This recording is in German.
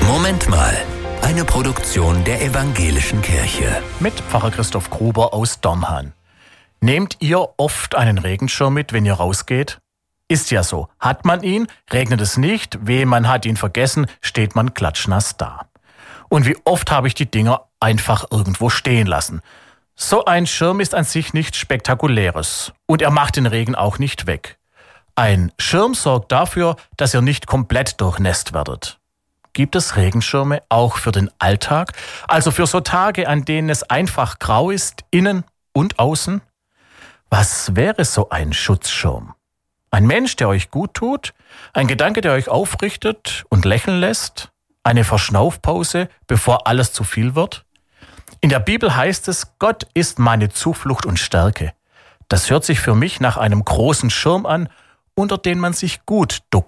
Moment mal, eine Produktion der Evangelischen Kirche. Mit Pfarrer Christoph Gruber aus Dornhan. Nehmt ihr oft einen Regenschirm mit, wenn ihr rausgeht? Ist ja so. Hat man ihn, regnet es nicht, wehe man hat ihn vergessen, steht man klatschnass da. Und wie oft habe ich die Dinger einfach irgendwo stehen lassen. So ein Schirm ist an sich nichts Spektakuläres. Und er macht den Regen auch nicht weg. Ein Schirm sorgt dafür, dass ihr nicht komplett durchnässt werdet. Gibt es Regenschirme auch für den Alltag? Also für so Tage, an denen es einfach grau ist, innen und außen? Was wäre so ein Schutzschirm? Ein Mensch, der euch gut tut? Ein Gedanke, der euch aufrichtet und lächeln lässt? Eine Verschnaufpause, bevor alles zu viel wird? In der Bibel heißt es, Gott ist meine Zuflucht und Stärke. Das hört sich für mich nach einem großen Schirm an, unter den man sich gut ducken